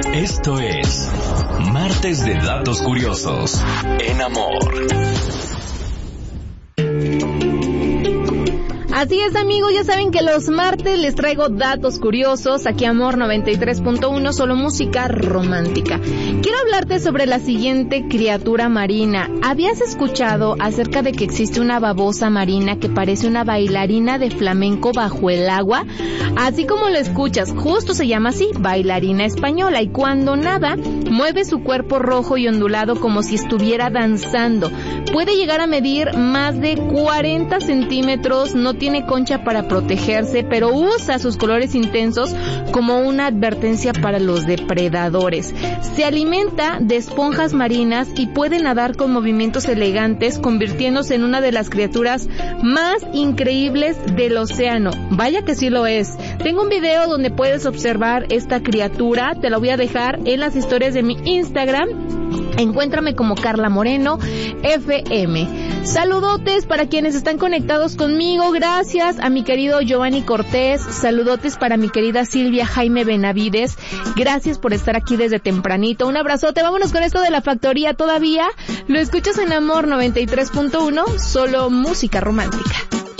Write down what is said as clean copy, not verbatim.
Esto es Martes de Datos Curiosos en Amor. Así es, amigos, ya saben que los martes les traigo datos curiosos, aquí Amor 93.1, solo música romántica. Quiero hablarte sobre la siguiente criatura marina. ¿Habías escuchado acerca de que existe una babosa marina que parece una bailarina de flamenco bajo el agua? Así como lo escuchas, justo se llama así, bailarina española, y cuando nada, mueve su cuerpo rojo y ondulado como si estuviera danzando. Puede llegar a medir más de 40 centímetros, no tiene concha para protegerse, pero usa sus colores intensos como una advertencia para los depredadores. Se alimenta de esponjas marinas y puede nadar con movimientos elegantes, convirtiéndose en una de las criaturas más increíbles del océano. Vaya que sí lo es. Tengo un video donde puedes observar esta criatura, te la voy a dejar en las historias de mi Instagram. Encuéntrame como Carla Moreno FM. Saludotes para quienes están conectados conmigo. Gracias a mi querido Giovanni Cortés. Saludotes para mi querida Silvia Jaime Benavides. Gracias por estar aquí desde tempranito. Un abrazote. Vámonos con esto de la factoría todavía. Lo escuchas en Amor 93.1, solo música romántica.